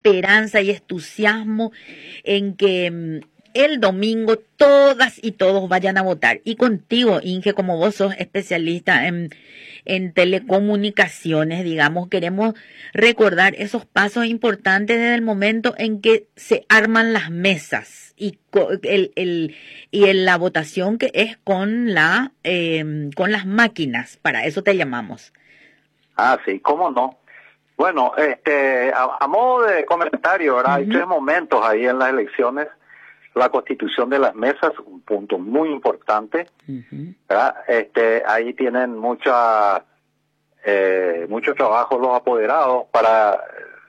esperanza y entusiasmo en que el domingo todas y todos vayan a votar. Y contigo, Inge, como vos sos especialista en telecomunicaciones, digamos, queremos recordar esos pasos importantes desde el momento en que se arman las mesas y en la votación que es con con las máquinas. Para eso te llamamos. Ah, sí, cómo no. Bueno, a modo de comentario, ¿verdad? Hay tres momentos ahí en las elecciones. La constitución de las mesas, un punto muy importante, ¿verdad? Ahí tienen mucho trabajo los apoderados para,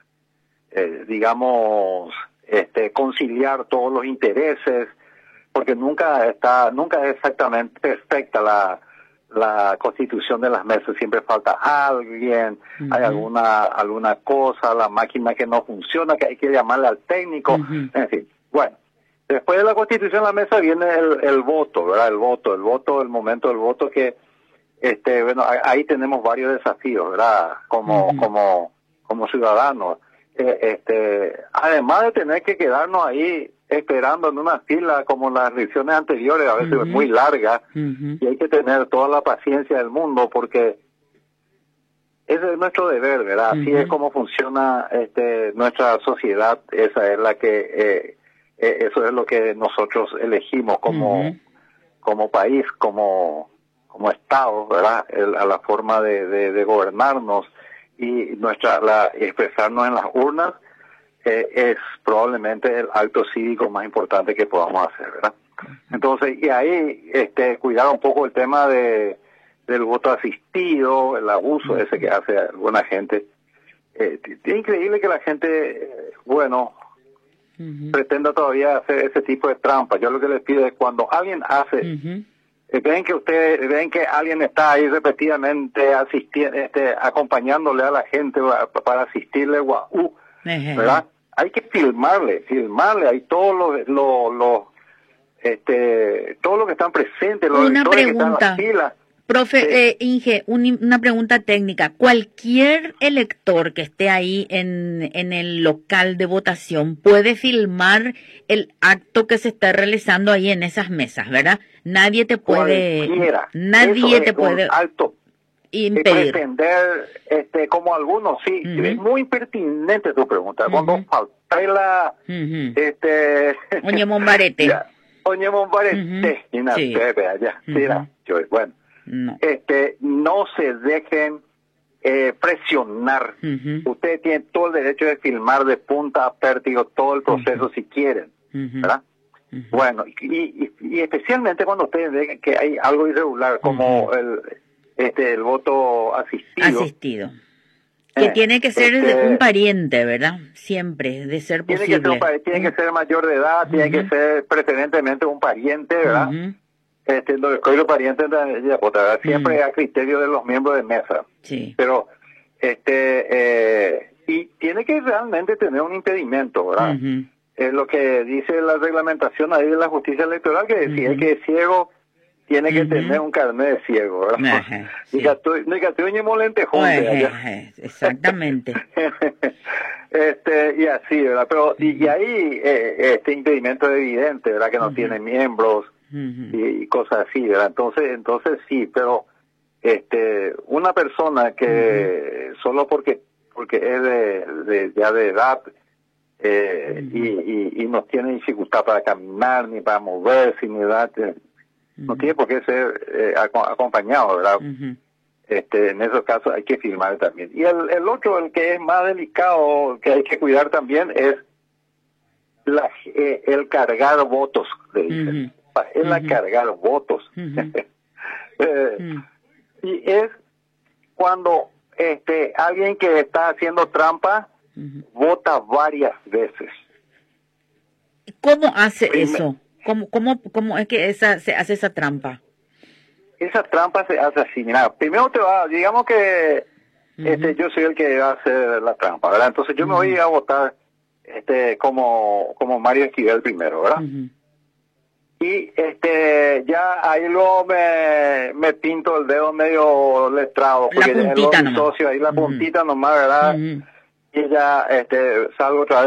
digamos, conciliar todos los intereses, porque nunca es exactamente perfecta la constitución de las mesas, siempre falta alguien, hay alguna cosa, la máquina que no funciona, que hay que llamarle al técnico, en fin, bueno. Después de la constitución de la mesa viene el voto, ¿verdad? El momento del voto que, bueno, ahí tenemos varios desafíos, ¿verdad? Como ciudadanos. Además de tener que quedarnos ahí esperando en una fila como las elecciones anteriores, a veces muy larga, y hay que tener toda la paciencia del mundo porque ese es nuestro deber, ¿verdad? Así es como funciona nuestra sociedad, esa es la que... eso es lo que nosotros elegimos como país, como Estado, ¿verdad? A la forma de gobernarnos y expresarnos en las urnas es probablemente el acto cívico más importante que podamos hacer, ¿verdad? Entonces, y ahí cuidar un poco el tema del voto asistido, el abuso ese que hace alguna gente. Es increíble que la gente, pretenda todavía hacer ese tipo de trampa. Yo lo que les pido es cuando alguien hace, ven que alguien está ahí repetidamente acompañándole a la gente para asistirle, ¿verdad? Hay que filmarle, hay todos todos los que están presentes, los electores que están en la fila. Profe, Inge, una pregunta técnica. Cualquier elector que esté ahí en el local de votación puede filmar el acto que se está realizando ahí en esas mesas, ¿verdad? Nadie te puede... Nadie te puede... Alto. Impedir. Pretender, como algunos, sí. Es muy impertinente tu pregunta. Cuando falta la... Oñe Mombarete. Oñe Mombarete. Bueno. No. No se dejen presionar. Ustedes tienen todo el derecho de filmar de punta a pértigo todo el proceso si quieren, ¿verdad? Bueno, y especialmente cuando ustedes ven que hay algo irregular como el voto asistido. Que tiene que ser un pariente, ¿verdad? Siempre, de ser posible. Tiene que ser mayor de edad, tiene que ser preferentemente un pariente, ¿verdad? Los códigos parientes de votar siempre a criterio de los miembros de mesa. Sí. Pero, y tiene que realmente tener un impedimento, ¿verdad? Es lo que dice la reglamentación ahí de la justicia electoral, que si es que es ciego, tiene que tener un carnet de ciego, ¿verdad? Exactamente. Y así, ¿verdad? Pero, y ahí, este impedimento es evidente, ¿verdad? Que no tiene miembros, y cosas así, ¿verdad? Entonces sí, pero una persona que solo porque es ya de edad y no tiene dificultad para caminar ni para moverse ni edad, no tiene por qué ser acompañado, ¿verdad? En esos casos hay que firmar también. Y el otro, el que es más delicado, que hay que cuidar también, es el cargar votos, le dicen. Es la cargar votos. Y es cuando alguien que está haciendo trampa vota varias veces. ¿Cómo hace eso? ¿Cómo es que se hace esa trampa? Esa trampa se hace así, mira, primero digamos que yo soy el que va a hacer la trampa, ¿verdad? Entonces yo me voy a votar como Mario Esquivel primero, ¿verdad? Y ya ahí luego me pinto el dedo medio letrado, porque la puntita socio ahí la puntita nomás, ¿verdad? Y ya salgo otra vez